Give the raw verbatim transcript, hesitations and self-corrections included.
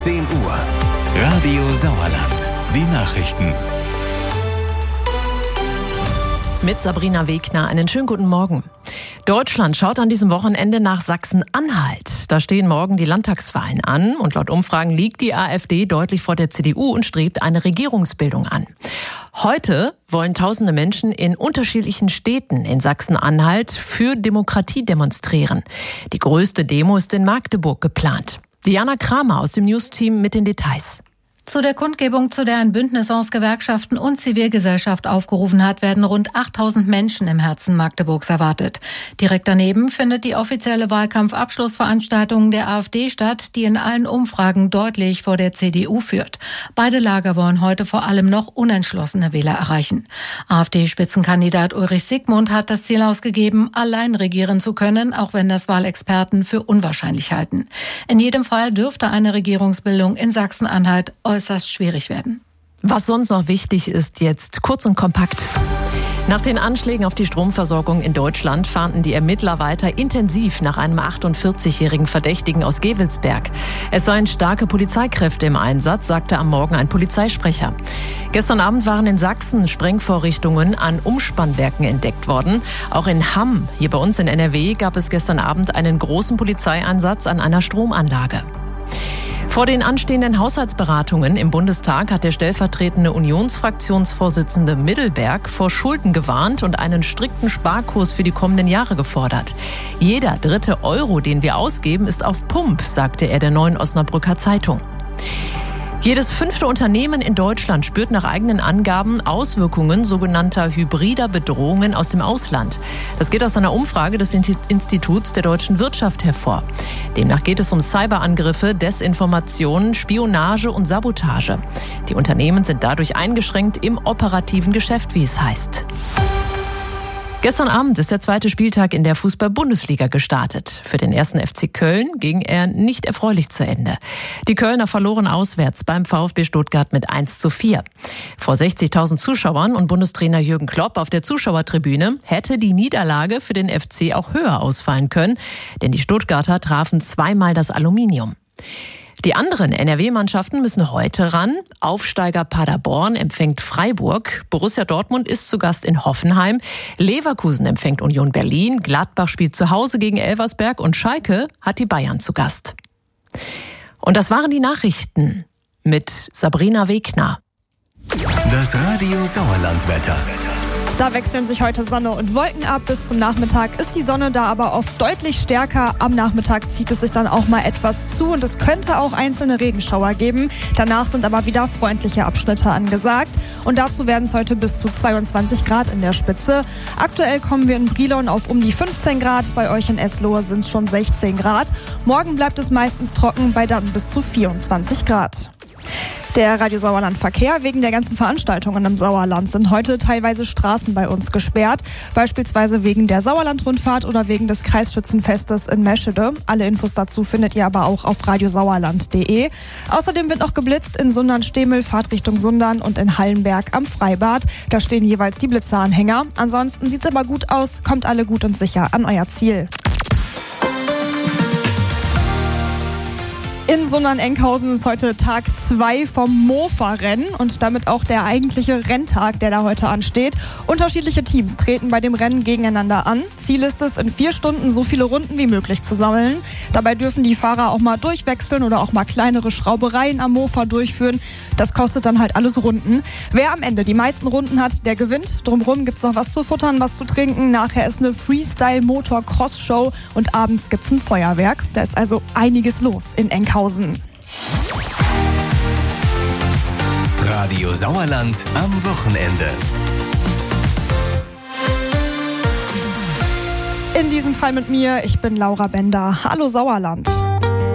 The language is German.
zehn Uhr. Radio Sauerland. Die Nachrichten. Mit Sabrina Wegner. Einen schönen guten Morgen. Deutschland schaut an diesem Wochenende nach Sachsen-Anhalt. Da stehen morgen die Landtagswahlen an und laut Umfragen liegt die AfD deutlich vor der C D U und strebt eine Regierungsbildung an. Heute wollen tausende Menschen in unterschiedlichen Städten in Sachsen-Anhalt für Demokratie demonstrieren. Die größte Demo ist in Magdeburg geplant. Diana Kramer aus dem News-Team mit den Details. Zu der Kundgebung, zu der ein Bündnis aus Gewerkschaften und Zivilgesellschaft aufgerufen hat, werden rund achttausend Menschen im Herzen Magdeburgs erwartet. Direkt daneben findet die offizielle Wahlkampfabschlussveranstaltung der AfD statt, die in allen Umfragen deutlich vor der C D U führt. Beide Lager wollen heute vor allem noch unentschlossene Wähler erreichen. AfD-Spitzenkandidat Ulrich Siegmund hat das Ziel ausgegeben, allein regieren zu können, auch wenn das Wahlexperten für unwahrscheinlich halten. In jedem Fall dürfte eine Regierungsbildung in Sachsen-Anhalt äußerst schwierig werden. Was sonst noch wichtig ist jetzt, kurz und kompakt. Nach den Anschlägen auf die Stromversorgung in Deutschland fahnden die Ermittler weiter intensiv nach einem achtundvierzigjährigen Verdächtigen aus Gevelsberg. Es seien starke Polizeikräfte im Einsatz, sagte am Morgen ein Polizeisprecher. Gestern Abend waren in Sachsen Sprengvorrichtungen an Umspannwerken entdeckt worden. Auch in Hamm, hier bei uns in N R W, gab es gestern Abend einen großen Polizeieinsatz an einer Stromanlage. Vor den anstehenden Haushaltsberatungen im Bundestag hat der stellvertretende Unionsfraktionsvorsitzende Middelberg vor Schulden gewarnt und einen strikten Sparkurs für die kommenden Jahre gefordert. Jeder dritte Euro, den wir ausgeben, ist auf Pump, sagte er der Neuen Osnabrücker Zeitung. Jedes fünfte Unternehmen in Deutschland spürt nach eigenen Angaben Auswirkungen sogenannter hybrider Bedrohungen aus dem Ausland. Das geht aus einer Umfrage des Instituts der deutschen Wirtschaft hervor. Demnach geht es um Cyberangriffe, Desinformationen, Spionage und Sabotage. Die Unternehmen sind dadurch eingeschränkt im operativen Geschäft, wie es heißt. Gestern Abend ist der zweite Spieltag in der Fußball-Bundesliga gestartet. Für den ersten F C Köln ging er nicht erfreulich zu Ende. Die Kölner verloren auswärts beim VfB Stuttgart mit eins zu vier. Vor sechzigtausend Zuschauern und Bundestrainer Jürgen Klopp auf der Zuschauertribüne hätte die Niederlage für den F C auch höher ausfallen können, denn die Stuttgarter trafen zweimal das Aluminium. Die anderen N R W-Mannschaften müssen heute ran. Aufsteiger Paderborn empfängt Freiburg. Borussia Dortmund ist zu Gast in Hoffenheim. Leverkusen empfängt Union Berlin. Gladbach spielt zu Hause gegen Elversberg. Und Schalke hat die Bayern zu Gast. Und das waren die Nachrichten mit Sabrina Wegner. Das Radio Sauerland-Wetter. Da wechseln sich heute Sonne und Wolken ab. Bis zum Nachmittag ist die Sonne da aber oft deutlich stärker. Am Nachmittag zieht es sich dann auch mal etwas zu und es könnte auch einzelne Regenschauer geben. Danach sind aber wieder freundliche Abschnitte angesagt. Und dazu werden es heute bis zu zweiundzwanzig Grad in der Spitze. Aktuell kommen wir in Brilon auf um die fünfzehn Grad. Bei euch in Eslohe sind es schon sechzehn Grad. Morgen bleibt es meistens trocken, bei dann bis zu vierundzwanzig Grad. Der Radio Sauerland Verkehr. Wegen der ganzen Veranstaltungen im Sauerland sind heute teilweise Straßen bei uns gesperrt. Beispielsweise wegen der Sauerland-Rundfahrt oder wegen des Kreisschützenfestes in Meschede. Alle Infos dazu findet ihr aber auch auf radiosauerland punkt de. Außerdem wird noch geblitzt in Sundern-Stemel, Fahrtrichtung Sundern und in Hallenberg am Freibad. Da stehen jeweils die Blitzeranhänger. Ansonsten sieht's aber gut aus. Kommt alle gut und sicher an euer Ziel. In Sundern-Enkhausen ist heute Tag zwei vom Mofa-Rennen und damit auch der eigentliche Renntag, der da heute ansteht. Unterschiedliche Teams treten bei dem Rennen gegeneinander an. Ziel ist es, in vier Stunden so viele Runden wie möglich zu sammeln. Dabei dürfen die Fahrer auch mal durchwechseln oder auch mal kleinere Schraubereien am Mofa durchführen. Das kostet dann halt alles Runden. Wer am Ende die meisten Runden hat, der gewinnt. Drumherum gibt's noch was zu futtern, was zu trinken. Nachher ist eine Freestyle-Motor-Cross-Show und abends gibt's ein Feuerwerk. Da ist also einiges los in Enkhausen. Radio Sauerland am Wochenende. In diesem Fall mit mir, ich bin Laura Bender. Hallo Sauerland.